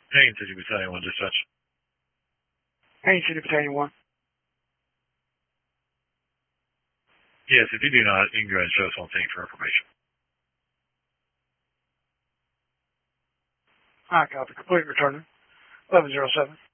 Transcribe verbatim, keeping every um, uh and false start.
Haines City Battalion one, dispatch. Haines City Battalion one. Yes, if you do not, you can go ahead and show us on scene for information. I copy. Complete returning. eleven zero seven.